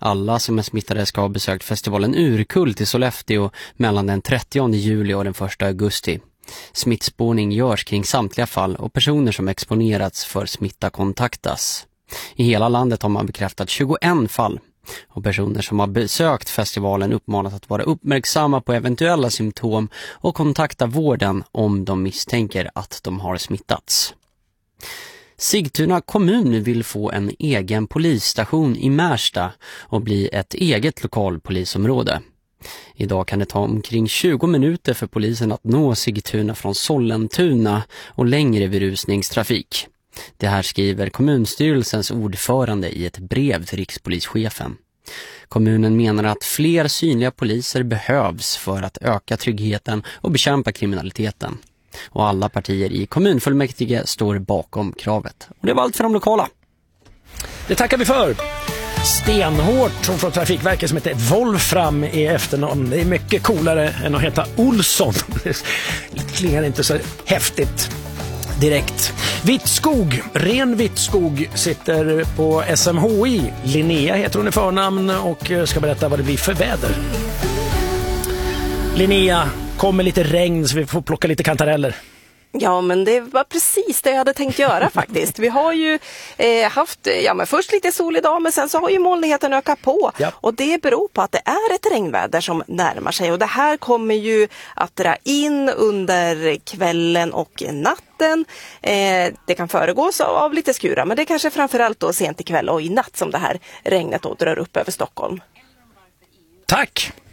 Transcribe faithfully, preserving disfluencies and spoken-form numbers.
Alla som är smittade ska ha besökt festivalen Urkult i Sollefteå mellan den trettionde juli och den första augusti. Smittspårning görs kring samtliga fall och personer som exponerats för smitta kontaktas. I hela landet har man bekräftat tjugoett fall. Och personer som har besökt festivalen uppmanas att vara uppmärksamma på eventuella symptom och kontakta vården om de misstänker att de har smittats. Sigtuna kommun vill få en egen polisstation i Märsta och bli ett eget lokalpolisområde. Idag kan det ta omkring tjugo minuter för polisen att nå Sigtuna från Sollentuna och längre vid rusningstrafik. Det här skriver kommunstyrelsens ordförande i ett brev till rikspolischefen. Kommunen menar att fler synliga poliser behövs för att öka tryggheten och bekämpa kriminaliteten. Och alla partier i kommunfullmäktige står bakom kravet. Och det var allt för de lokala. Det tackar vi för. Stenhårt från Trafikverket som heter Wolfram i efternamn. Det är mycket coolare än att heta Olsson. Det klingar inte så häftigt direkt. Vittskog, ren Vittskog sitter på S M H I. Linnea heter hon i förnamn och ska berätta vad det blir för väder. Linnea, kommer lite regn så vi får plocka lite kantareller. Ja, men det var precis det jag hade tänkt göra faktiskt. Vi har ju eh, haft, ja men först lite sol idag, men sen så har ju molnigheten ökat på. Ja. Och det beror på att det är ett regnväder som närmar sig. Och det här kommer ju att dra in under kvällen och natten. Eh, det kan föregås av, av lite skurar, men det är kanske framförallt då sent ikväll och i natt som det här regnet då drar upp över Stockholm. Tack!